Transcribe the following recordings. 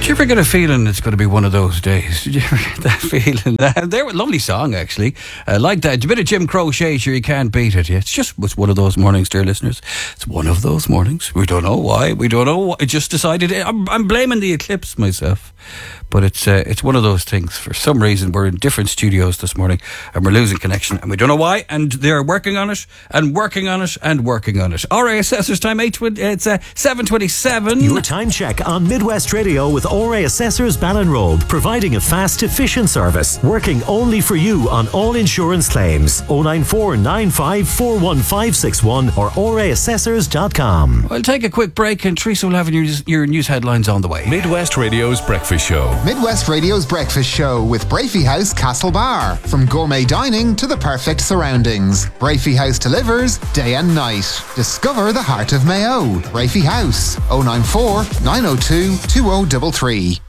you ever get a feeling it's going to be one of those days? Did you ever get that feeling? They were a lovely song, actually. Like that. It's a bit of Jim Croce, sure, you can't beat it. Yeah, it's one of those mornings, dear listeners. It's one of those mornings. We don't know why. We don't know. I just decided. I'm blaming the eclipse myself. But it's one of those things. For some reason, we're in different studios this morning and we're losing connection and we don't know why. And they're working on it and working on it and working on it. RA Assessors time, it's 7:27. Your time check on Midwest Radio with RA Assessors Ballinrobe, providing a fast, efficient service, working only for you on all insurance claims. 094 95 41561 or raassessors.com. I'll take a quick break and Teresa will have your news headlines on the way. Midwest Radio's Breakfast Show. Midwest Radio's Breakfast Show with Brafey House Castlebar. From gourmet dining to the perfect surroundings, Brafey House delivers day and night. Discover the heart of Mayo. Brafey House, 094 902 2033.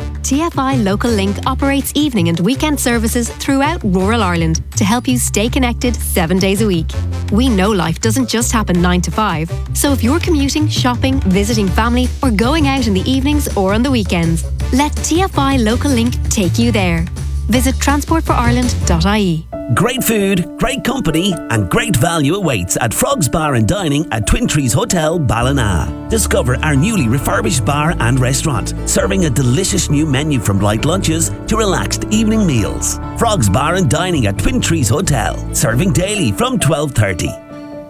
TFI Local Link operates evening and weekend services throughout rural Ireland to help you stay connected 7 days a week. We know life doesn't just happen 9 to 5, so if you're commuting, shopping, visiting family, or going out in the evenings or on the weekends, let TFI Local Link take you there. Visit transportforireland.ie. Great food, great company and great value awaits at Frogs Bar and Dining at Twin Trees Hotel, Ballina. Discover our newly refurbished bar and restaurant, serving a delicious new menu from light lunches to relaxed evening meals. Frogs Bar and Dining at Twin Trees Hotel, serving daily from 12:30.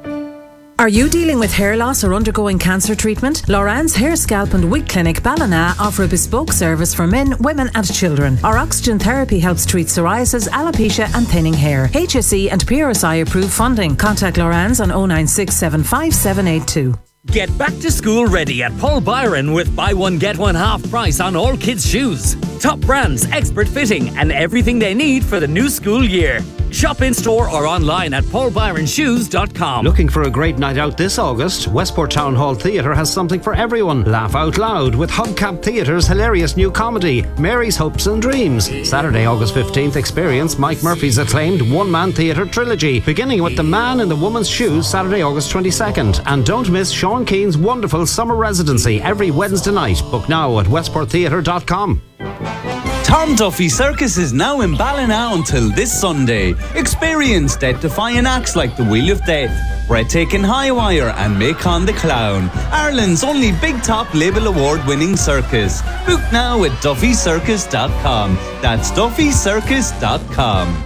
Are you dealing with hair loss or undergoing cancer treatment? Loran's Hair, Scalp and Wig Clinic Ballina offer a bespoke service for men, women and children. Our oxygen therapy helps treat psoriasis, alopecia and thinning hair. HSE and PRSI approved funding. Contact Loran's on 096 75782. Get back to school ready at Paul Byron with buy one get one half price on all kids' shoes. Top brands, expert fitting and everything they need for the new school year. Shop in store or online at paulbyronshoes.com. Looking for a great night out this August? Westport Town Hall Theatre has something for everyone. Laugh out loud with Hubcap Theatre's hilarious new comedy, Mary's Hopes and Dreams. Saturday, August 15th, experience Mike Murphy's acclaimed one-man theatre trilogy, beginning with The Man in the Woman's Shoes, Saturday, August 22nd. And don't miss Sean Keane's wonderful summer residency every Wednesday night. Book now at westporttheatre.com. Tom Duffy Circus is now in Ballina until this Sunday. Experience death-defying acts like the Wheel of Death, Breathtaking High Wire and Macon the Clown. Ireland's only Big Top Label Award-winning circus. Book now at duffycircus.com. That's duffycircus.com.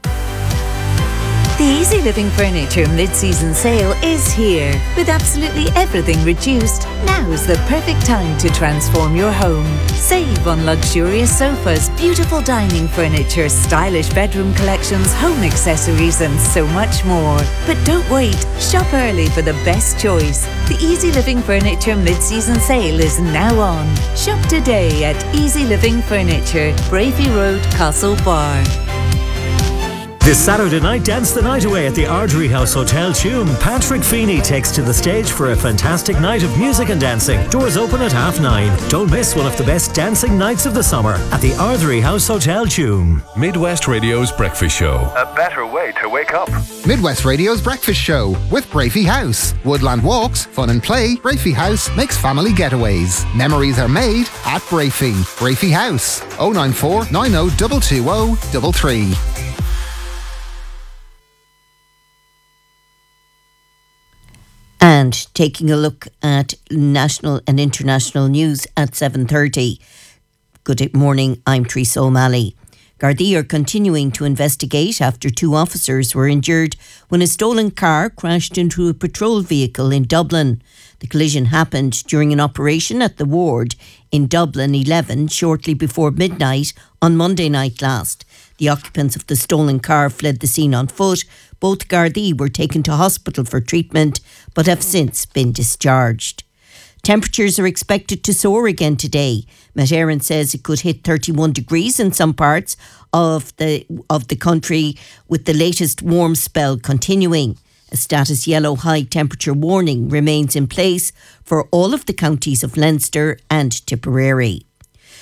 The Easy Living Furniture mid-season sale is here. With absolutely everything reduced, now is the perfect time to transform your home. Save on luxurious sofas, beautiful dining furniture, stylish bedroom collections, home accessories and so much more. But don't wait, shop early for the best choice. The Easy Living Furniture mid-season sale is now on. Shop today at Easy Living Furniture, Brafey Road, Castlebar. This Saturday night, dance the night away at the Ardrey House Hotel Tuam. Patrick Feeney takes to the stage for a fantastic night of music and dancing. Doors open at 9:30. Don't miss one of the best dancing nights of the summer at the Ardrey House Hotel Tuam. Midwest Radio's Breakfast Show. A better way to wake up. Midwest Radio's Breakfast Show with Brafey House. Woodland walks, fun and play. Brafey House makes family getaways. Memories are made at Brafey. Brafey House, 094 90 220 33. And taking a look at national and international news at 7:30. Good morning, I'm Teresa O'Malley. Gardaí are continuing to investigate after 2 officers were injured when a stolen car crashed into a patrol vehicle in Dublin. The collision happened during an operation at the ward in Dublin 11 shortly before midnight on Monday night last. The occupants of the stolen car fled the scene on foot. Both Gardaí were taken to hospital for treatment but have since been discharged. Temperatures are expected to soar again today. Met Éireann says it could hit 31 degrees in some parts of the country, with the latest warm spell continuing. A status yellow high temperature warning remains in place for all of the counties of Leinster and Tipperary.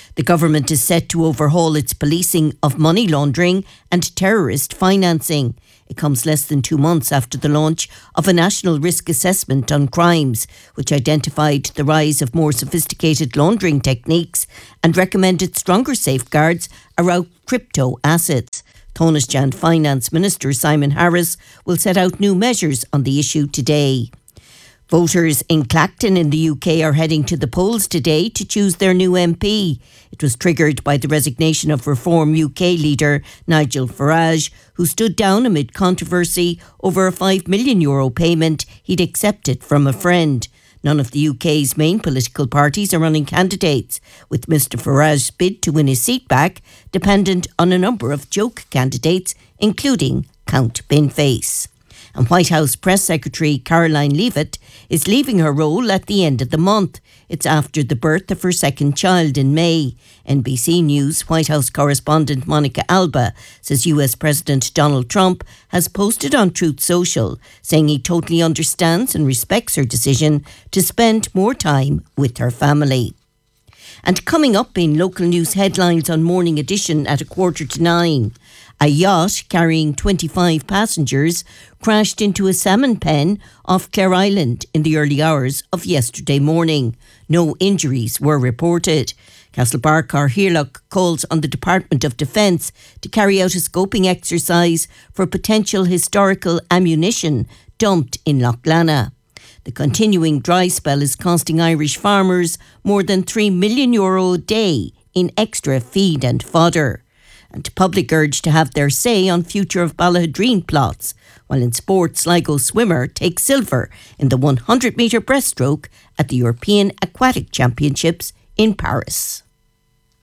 The government is set to overhaul its policing of money laundering and terrorist financing. It comes less than 2 months after the launch of a national risk assessment on crimes, which identified the rise of more sophisticated laundering techniques and recommended stronger safeguards around crypto assets. Taoiseach Finance Minister Simon Harris will set out new measures on the issue today. Voters in Clacton in the UK are heading to the polls today to choose their new MP. It was triggered by the resignation of Reform UK leader Nigel Farage, who stood down amid controversy over a €5 million payment he'd accepted from a friend. None of the UK's main political parties are running candidates, with Mr Farage's bid to win his seat back dependent on a number of joke candidates, including Count Binface. And White House Press Secretary Caroline Leavitt is leaving her role at the end of the month. It's after the birth of her second child in May. NBC News White House correspondent Monica Alba says US President Donald Trump has posted on Truth Social saying he totally understands and respects her decision to spend more time with her family. And coming up in local news headlines on Morning Edition at 9:15, a yacht carrying 25 passengers crashed into a salmon pen off Clare Island in the early hours of yesterday morning. No injuries were reported. Castlebar Carhearlock calls on the Department of Defence to carry out a scoping exercise for potential historical ammunition dumped in Lough Lana. The continuing dry spell is costing Irish farmers more than €3 million a day in extra feed and fodder. And public urge to have their say on future of Ballahadreen plots, while in sport Sligo swimmer takes silver in the 100-metre breaststroke at the European Aquatic Championships in Paris.